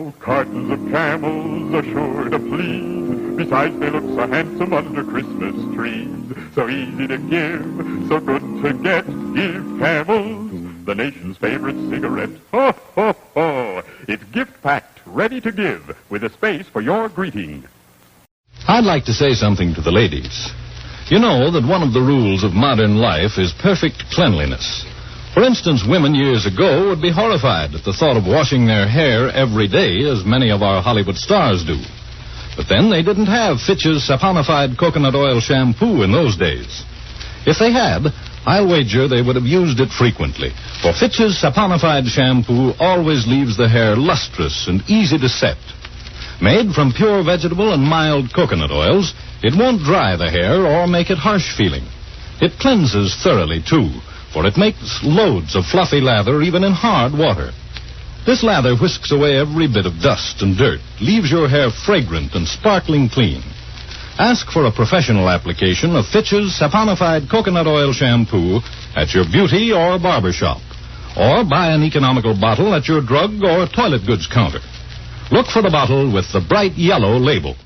Oh, cartons of Camels are sure to please. Besides, they look so handsome under Christmas trees. So easy to give, so good to get. Give Camels, the nation's favorite cigarette. Ho, ho, ho. It's gift-packed, ready to give, with a space for your greeting. I'd like to say something to the ladies. You know that one of the rules of modern life is perfect cleanliness. For instance, women years ago would be horrified at the thought of washing their hair every day, as many of our Hollywood stars do. But then they didn't have Fitch's saponified coconut oil shampoo in those days. If they had, I'll wager they would have used it frequently. For Fitch's saponified shampoo always leaves the hair lustrous and easy to set. Made from pure vegetable and mild coconut oils, it won't dry the hair or make it harsh feeling. It cleanses thoroughly, too, for it makes loads of fluffy lather even in hard water. This lather whisks away every bit of dust and dirt, leaves your hair fragrant and sparkling clean. Ask for a professional application of Fitch's saponified coconut oil shampoo at your beauty or barber shop, or buy an economical bottle at your drug or toilet goods counter. Look for the bottle with the bright yellow label.